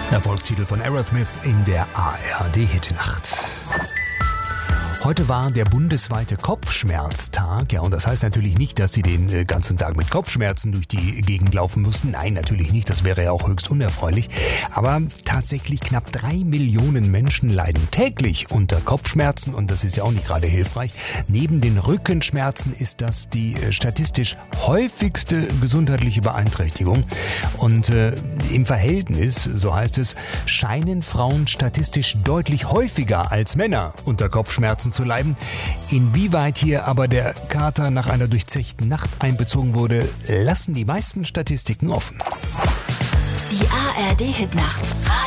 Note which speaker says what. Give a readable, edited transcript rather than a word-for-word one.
Speaker 1: Erfolgstitel von Aerosmith in der ARD-Hitnacht. Heute war der bundesweite Kopfschmerztag. Ja, und das heißt natürlich nicht, dass Sie den ganzen Tag mit Kopfschmerzen durch die Gegend laufen mussten. Nein, natürlich nicht. Das wäre ja auch höchst unerfreulich. Aber tatsächlich knapp 3 Millionen Menschen leiden täglich unter Kopfschmerzen. Und das ist ja auch nicht gerade hilfreich. Neben den Rückenschmerzen ist das die statistisch häufigste gesundheitliche Beeinträchtigung. Und im Verhältnis, so heißt es, scheinen Frauen statistisch deutlich häufiger als Männer unter Kopfschmerzen zu leiden. Inwieweit hier aber der Kater nach einer durchzechten Nacht einbezogen wurde, lassen die meisten Statistiken offen.
Speaker 2: Die ARD-Hitnacht.